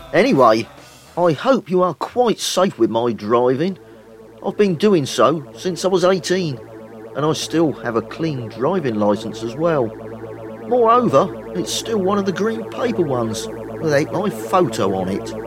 Anyway, I hope you are quite safe with my driving. I've been doing so since I was 18, and I still have a clean driving licence as well. Moreover, it's still one of the green paper ones, without my photo on it.